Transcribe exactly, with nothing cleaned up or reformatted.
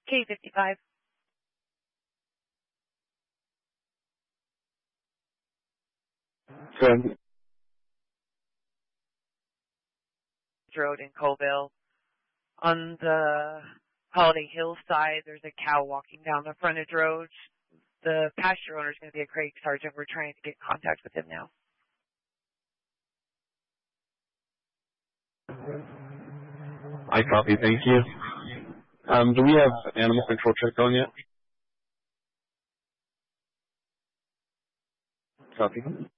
K fifty-five. Good. Road in Colville. On the Holiday Hill side, there's a cow walking down the frontage road. The pasture owner is going to be a Craig Sargent. We're trying to get in contact with him now. I copy. Thank you. Um, do we have animal control checked on yet? Copy.